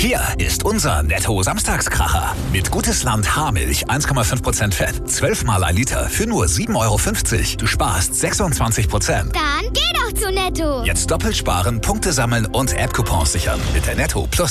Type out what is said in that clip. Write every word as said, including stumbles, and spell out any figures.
Hier ist unser Netto-Samstagskracher. Mit Gutes Land Haarmilch eins Komma fünf Prozent Fett, zwölf Mal ein Liter für nur sieben Euro fünfzig. Du sparst sechsundzwanzig Prozent. Dann geh doch zu Netto. Jetzt doppelt sparen, Punkte sammeln und App-Coupons sichern mit der Netto Plus